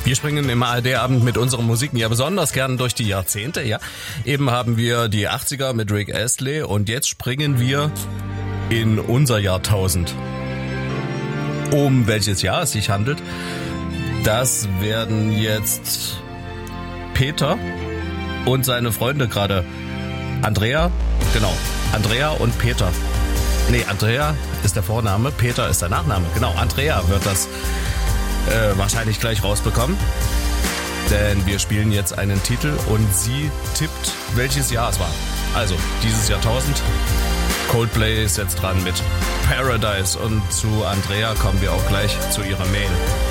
Wir springen im ARD-Abend mit unseren Musiken ja besonders gern durch die Jahrzehnte, ja. Eben haben wir die 80er mit Rick Astley und jetzt springen wir in unser Jahrtausend. Um welches Jahr es sich handelt, das werden jetzt Peter und seine Freunde gerade. Andrea und Peter. Nee, Andrea ist der Vorname, Peter ist der Nachname. Genau, Andrea wird das wahrscheinlich gleich rausbekommen. Denn wir spielen jetzt einen Titel und sie tippt, welches Jahr es war. Also, dieses Jahrtausend. Coldplay ist jetzt dran mit Paradise und zu Andrea kommen wir auch gleich zu ihrer Mail.